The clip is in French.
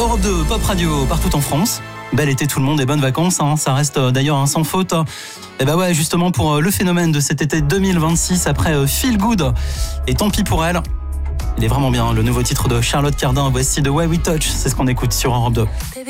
Europe 2, Pop Radio, partout en France. Bel été tout le monde et bonnes vacances, hein. Ça reste d'ailleurs sans faute. Et bah ouais, justement pour le phénomène de cet été 2026 après Feel Good et Tant pis pour elle. Il est vraiment bien, le nouveau titre de Charlotte Cardin, voici The Way We Touch, c'est ce qu'on écoute sur Europe 2.